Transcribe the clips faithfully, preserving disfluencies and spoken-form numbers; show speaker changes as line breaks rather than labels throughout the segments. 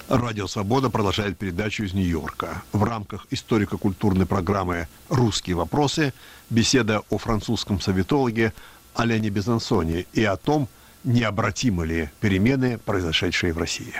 Радио «Свобода» продолжает передачу из Нью-Йорка. В рамках историко-культурной программы «Русские вопросы» беседа о французском советологе Алене Безансоне и о том, необратимы ли перемены, произошедшие в России.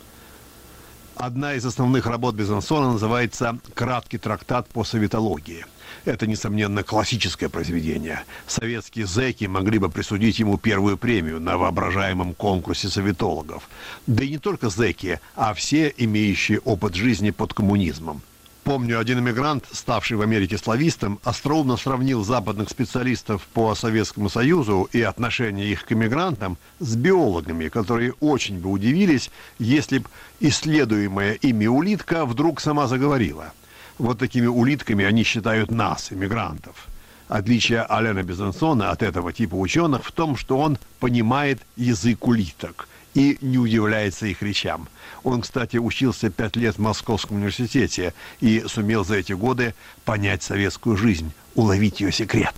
Одна из основных работ Безансона называется «Краткий трактат по советологии». Это, несомненно, классическое произведение. Советские зэки могли бы присудить ему первую премию на воображаемом конкурсе советологов. Да и не только зэки, а все, имеющие опыт жизни под коммунизмом. Помню, один эмигрант, ставший в Америке славистом, остроумно сравнил западных специалистов по Советскому Союзу и отношение их к эмигрантам с биологами, которые очень бы удивились, если бы исследуемая ими улитка вдруг сама заговорила. Вот такими улитками они считают нас, иммигрантов. Отличие Алены Безансона от этого типа ученых в том, что он понимает язык улиток и не удивляется их речам. Он, кстати, учился пять лет в Московском университете и сумел за эти годы понять советскую жизнь, уловить ее секрет.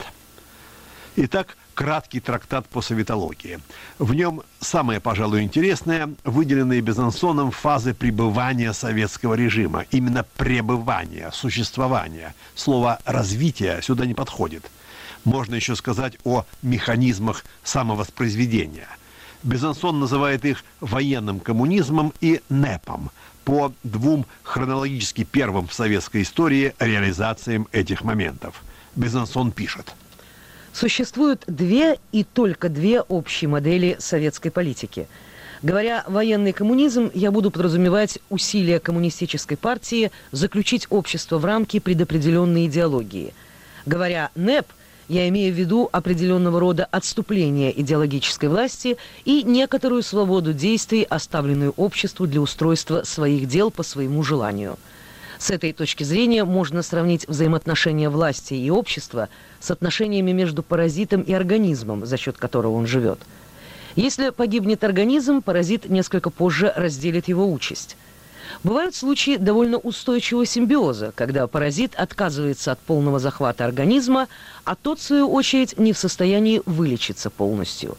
Итак, краткий трактат по советологии. В нем самое, пожалуй, интересное – выделенные Безансоном фазы пребывания советского режима. Именно пребывания, существования. Слово «развитие» сюда не подходит. Можно еще сказать о механизмах самовоспроизведения. Безансон называет их военным коммунизмом и НЭПом по двум хронологически первым в советской истории реализациям этих моментов. Безансон пишет.
Существуют две и только две общие модели советской политики. Говоря «военный коммунизм», я буду подразумевать усилия коммунистической партии заключить общество в рамки предопределенной идеологии. Говоря «НЭП», я имею в виду определенного рода отступление идеологической власти и некоторую свободу действий, оставленную обществу для устройства своих дел по своему желанию. С этой точки зрения можно сравнить взаимоотношения власти и общества с отношениями между паразитом и организмом, за счет которого он живет. Если погибнет организм, паразит несколько позже разделит его участь. Бывают случаи довольно устойчивого симбиоза, когда паразит отказывается от полного захвата организма, а тот, в свою очередь, не в состоянии вылечиться полностью.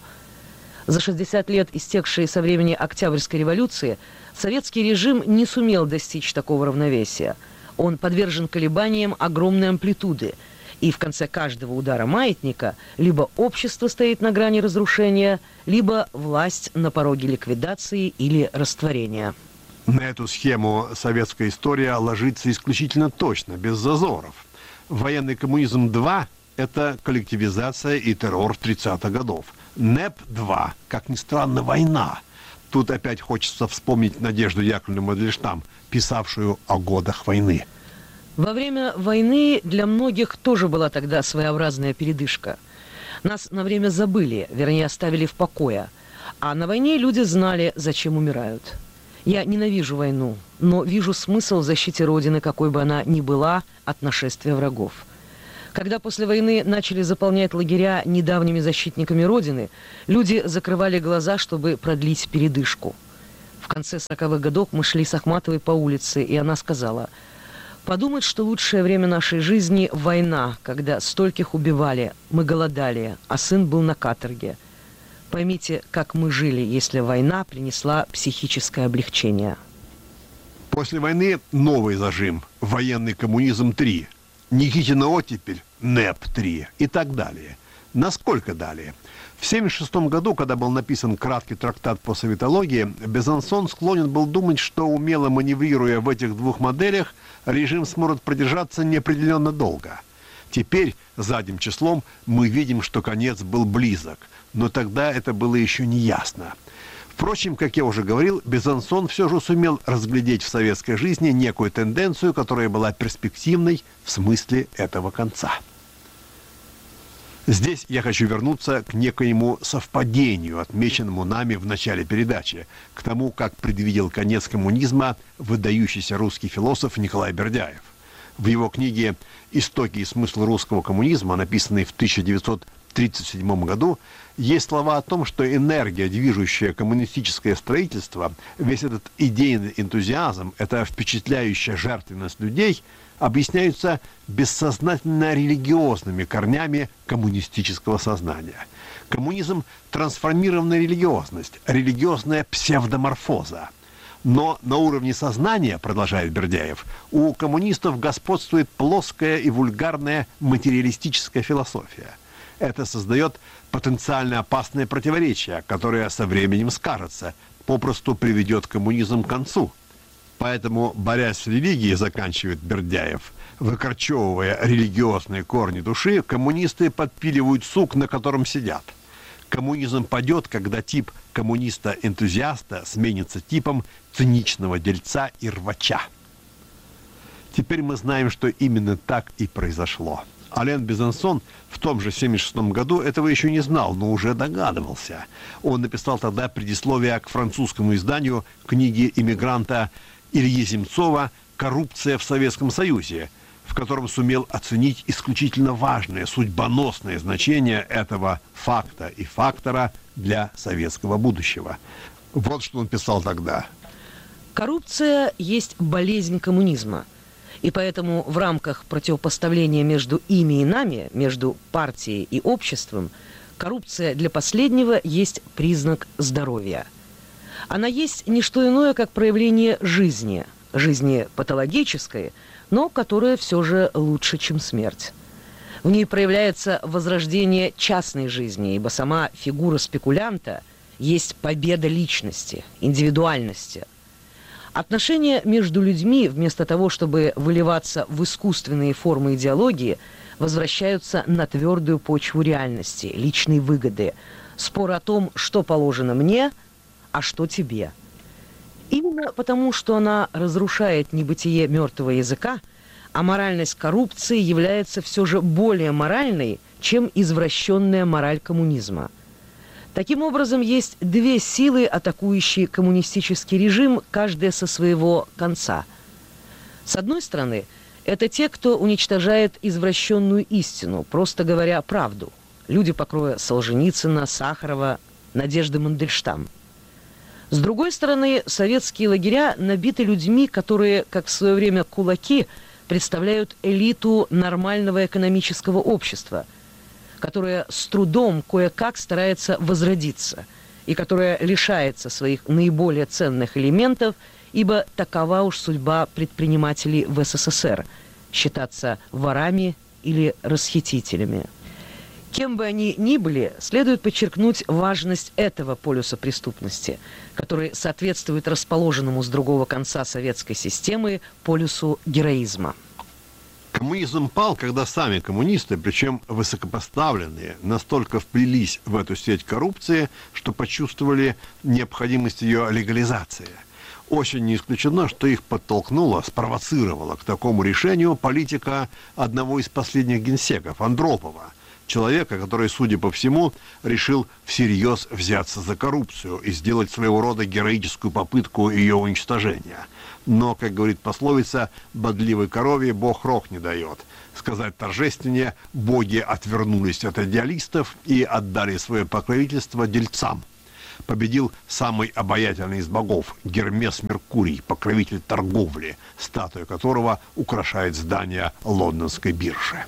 За шестьдесят лет, истекшие со времени Октябрьской революции, советский режим не сумел достичь такого равновесия. Он подвержен колебаниям огромной амплитуды, и в конце каждого удара маятника либо общество стоит на грани разрушения, либо власть на пороге ликвидации или растворения.
На эту схему советская история ложится исключительно точно, без зазоров. Военный коммунизм два – это коллективизация и террор тридцатых годов. НЭП два, как ни странно, война. Тут опять хочется вспомнить Надежду Яковлевну Мандельштам, писавшую о годах войны.
Во время войны для многих тоже была тогда своеобразная передышка. Нас на время забыли, вернее, оставили в покое. А на войне люди знали, зачем умирают. Я ненавижу войну, но вижу смысл в защите Родины, какой бы она ни была, от нашествия врагов. Когда после войны начали заполнять лагеря недавними защитниками Родины, люди закрывали глаза, чтобы продлить передышку. В конце сороковых годов мы шли с Ахматовой по улице, и она сказала: «Подумать, что лучшее время нашей жизни – война, когда стольких убивали, мы голодали, а сын был на каторге. Поймите, как мы жили, если война принесла психическое облегчение».
После войны новый зажим – военный коммунизм три. Никитина оттепель – НЭП три и так далее. Насколько далее? В семьдесят шестом году, когда был написан краткий трактат по советологии, Безансон склонен был думать, что, умело маневрируя в этих двух моделях, режим сможет продержаться неопределенно долго. Теперь, задним числом, мы видим, что конец был близок, но тогда это было еще не ясно. Впрочем, как я уже говорил, Безансон все же сумел разглядеть в советской жизни некую тенденцию, которая была перспективной в смысле этого конца. Здесь я хочу вернуться к некоему совпадению, отмеченному нами в начале передачи, к тому, как предвидел конец коммунизма выдающийся русский философ Николай Бердяев. В его книге «Истоки и смысл русского коммунизма», написанной в тысяча девятьсот тридцать седьмом году, есть слова о том, что энергия, движущая коммунистическое строительство, весь этот идейный энтузиазм, эта впечатляющая жертвенность людей объясняются бессознательно религиозными корнями коммунистического сознания. Коммунизм – трансформированная религиозность, религиозная псевдоморфоза. Но на уровне сознания, продолжает Бердяев, у коммунистов господствует плоская и вульгарная материалистическая философия. Это создает потенциально опасное противоречие, которое со временем скажется, попросту приведет коммунизм к концу. Поэтому, борясь с религией, заканчивает Бердяев, выкорчевывая религиозные корни души, коммунисты подпиливают сук, на котором сидят. Коммунизм падет, когда тип коммуниста-энтузиаста сменится типом циничного дельца и рвача. Теперь мы знаем, что именно так и произошло. Ален Безансон в том же семьдесят шестом году этого еще не знал, но уже догадывался. Он написал тогда предисловие к французскому изданию книги иммигранта Ильи Земцова «Коррупция в Советском Союзе», в котором сумел оценить исключительно важное, судьбоносное значение этого факта и фактора для советского будущего. Вот что он писал тогда.
Коррупция есть болезнь коммунизма. И поэтому в рамках противопоставления между ими и нами, между партией и обществом, коррупция для последнего есть признак здоровья. Она есть не что иное, как проявление жизни, жизни патологической, но которая все же лучше, чем смерть. В ней проявляется возрождение частной жизни, ибо сама фигура спекулянта есть победа личности, индивидуальности. Отношения между людьми, вместо того, чтобы выливаться в искусственные формы идеологии, возвращаются на твердую почву реальности, личной выгоды, спор о том, что положено мне, а что тебе. Именно потому, что она разрушает небытие мертвого языка, а моральность коррупции является все же более моральной, чем извращенная мораль коммунизма. Таким образом, есть две силы, атакующие коммунистический режим, каждая со своего конца. С одной стороны, это те, кто уничтожает извращенную истину, просто говоря правду. Люди покроя Солженицына, Сахарова, Надежды Мандельштам. С другой стороны, советские лагеря набиты людьми, которые, как в свое время кулаки, представляют элиту нормального экономического общества, которая с трудом кое-как старается возродиться и которая лишается своих наиболее ценных элементов, ибо такова уж судьба предпринимателей в СССР – считаться ворами или расхитителями. Кем бы они ни были, следует подчеркнуть важность этого полюса преступности, который соответствует расположенному с другого конца советской системы полюсу героизма.
Коммунизм пал, когда сами коммунисты, причем высокопоставленные, настолько вплелись в эту сеть коррупции, что почувствовали необходимость ее легализации. Очень не исключено, что их подтолкнуло, спровоцировало к такому решению политика одного из последних генсеков, Андропова, человека, который, судя по всему, решил всерьез взяться за коррупцию и сделать своего рода героическую попытку ее уничтожения. Но, как говорит пословица, бодливой корове Бог рог не дает. Сказать торжественнее, боги отвернулись от идеалистов и отдали свое покровительство дельцам. Победил самый обаятельный из богов, Гермес Меркурий, покровитель торговли, статуя которого украшает здание лондонской биржи.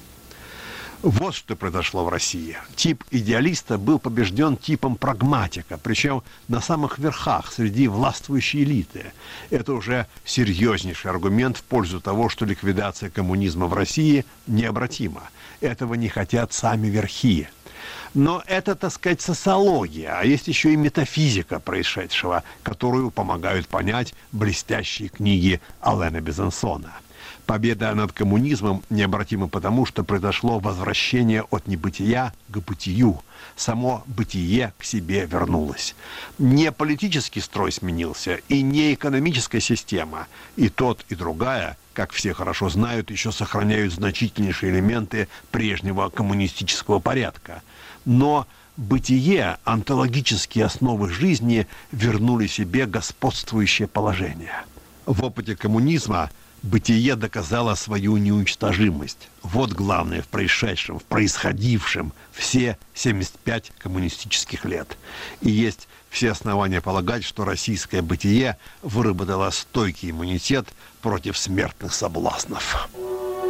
Вот что произошло в России. Тип идеалиста был побежден типом прагматика, причем на самых верхах, среди властвующей элиты. Это уже серьезнейший аргумент в пользу того, что ликвидация коммунизма в России необратима. Этого не хотят сами верхи. Но это, так сказать, социология, а есть еще и метафизика происшедшего, которую помогают понять блестящие книги Алена Безансона. Победа над коммунизмом необратима потому, что произошло возвращение от небытия к бытию. Само бытие к себе вернулось. Не политический строй сменился, и не экономическая система. И тот, и другая, как все хорошо знают, еще сохраняют значительнейшие элементы прежнего коммунистического порядка. Но бытие, онтологические основы жизни вернули себе господствующее положение. В опыте коммунизма бытие доказало свою неуничтожимость. Вот главное в происшедшем, в происходившем все семьдесят пять коммунистических лет. И есть все основания полагать, что российское бытие выработало стойкий иммунитет против смертных соблазнов.